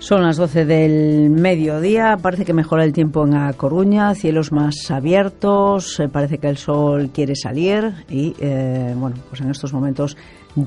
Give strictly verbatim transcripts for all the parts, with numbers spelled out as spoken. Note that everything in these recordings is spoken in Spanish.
Son las doce del mediodía, parece que mejora el tiempo en A Coruña, cielos más abiertos, eh, parece que el sol quiere salir y, eh, bueno, pues en estos momentos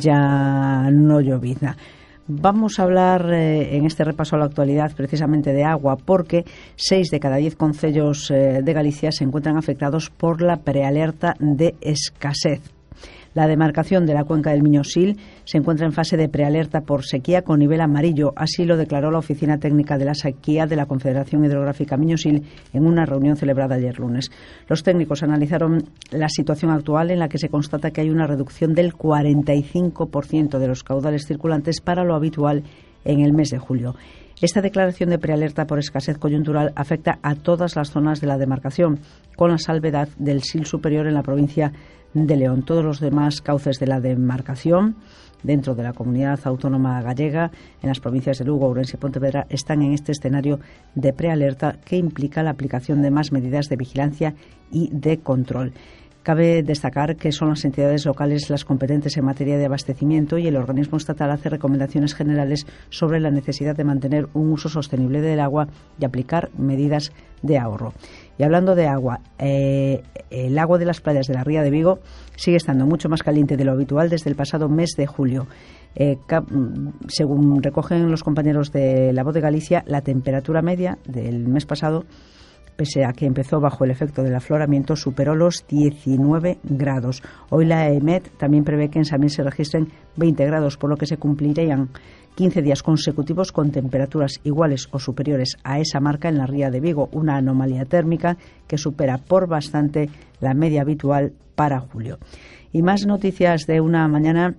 ya no llovizna. Vamos a hablar eh, en este repaso a la actualidad precisamente de agua, porque seis de cada diez concellos eh, de Galicia se encuentran afectados por la prealerta de escasez. La demarcación de la cuenca del Miño-Sil se encuentra en fase de prealerta por sequía con nivel amarillo. Así lo declaró la Oficina Técnica de la Sequía de la Confederación Hidrográfica Miño-Sil en una reunión celebrada ayer lunes. Los técnicos analizaron la situación actual, en la que se constata que hay una reducción del cuarenta y cinco por ciento de los caudales circulantes para lo habitual en el mes de julio. Esta declaración de prealerta por escasez coyuntural afecta a todas las zonas de la demarcación, con la salvedad del Sil superior en la provincia de León. Todos los demás cauces de la demarcación dentro de la comunidad autónoma gallega, en las provincias de Lugo, Ourense y Pontevedra, están en este escenario de prealerta que implica la aplicación de más medidas de vigilancia y de control. Cabe destacar que son las entidades locales las competentes en materia de abastecimiento y el organismo estatal hace recomendaciones generales sobre la necesidad de mantener un uso sostenible del agua y aplicar medidas de ahorro. Y hablando de agua, eh, el agua de las playas de la Ría de Vigo sigue estando mucho más caliente de lo habitual desde el pasado mes de julio. Eh, cap, según recogen los compañeros de La Voz de Galicia, la temperatura media del mes pasado, pese a que empezó bajo el efecto del afloramiento, superó los diecinueve grados. Hoy la E M E T también prevé que en Samil se registren veinte grados, por lo que se cumplirían quince días consecutivos con temperaturas iguales o superiores a esa marca en la Ría de Vigo, una anomalía térmica que supera por bastante la media habitual para julio. Y más noticias de una mañana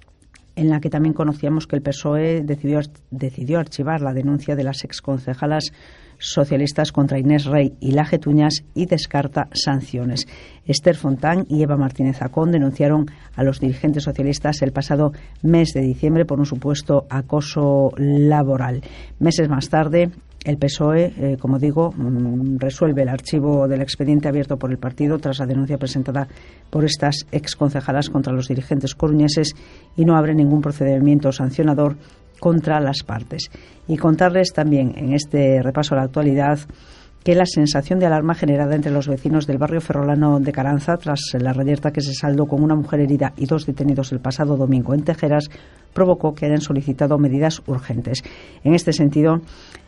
en la que también conocíamos que el P S O E decidió, decidió archivar la denuncia de las exconcejalas socialistas contra Inés Rey y Laje Tuñas y descarta sanciones. Esther Fontán y Eva Martínez Acón denunciaron a los dirigentes socialistas el pasado mes de diciembre por un supuesto acoso laboral. Meses más tarde, el P S O E, eh, como digo, mm, resuelve el archivo del expediente abierto por el partido tras la denuncia presentada por estas exconcejalas contra los dirigentes coruñeses y no abre ningún procedimiento sancionador contra las partes. Y contarles también en este repaso a la actualidad que la sensación de alarma generada entre los vecinos del barrio ferrolano de Caranza tras la reyerta que se saldó con una mujer herida y dos detenidos el pasado domingo en Tejeras provocó que hayan solicitado medidas urgentes. En este sentido,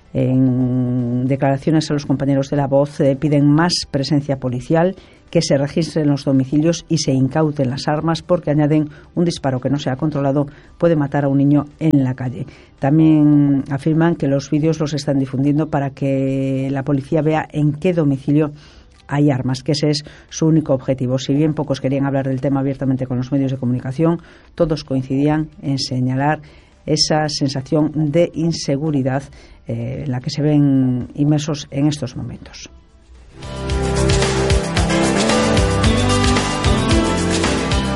en declaraciones a los compañeros de La Voz, eh, piden más presencia policial, que se registren los domicilios y se incauten las armas, porque añaden un disparo que no sea controlado puede matar a un niño en la calle. También afirman que los vídeos los están difundiendo para que la policía vea en qué domicilio hay armas, que ese es su único objetivo. Si bien pocos querían hablar del tema abiertamente con los medios de comunicación, todos coincidían en señalar esa sensación de inseguridad eh, en la que se ven inmersos en estos momentos.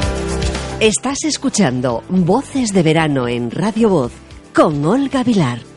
Estás escuchando Voces de Verano en Radio Voz con Olga Vilar.